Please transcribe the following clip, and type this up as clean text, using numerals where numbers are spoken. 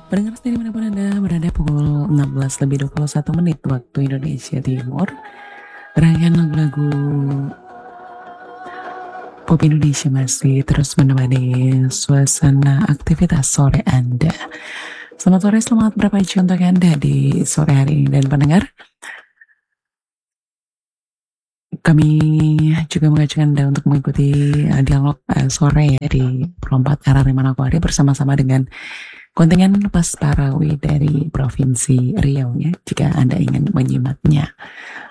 Pendengar setia dimanapun Anda berada, pukul 16:21 waktu Indonesia Timur. Rangkaian lagu-lagu pop Indonesia masih terus menemani suasana aktivitas sore Anda. Selamat sore, selamat berpagi untuk Anda di sore hari ini. Dan pendengar, kami juga mengajak Anda untuk mengikuti dialog sore ya di 24 RRI Manokwari bersama-sama dengan kontingen Lepas Parawi dari Provinsi Riau ya, jika Anda ingin menyimaknya.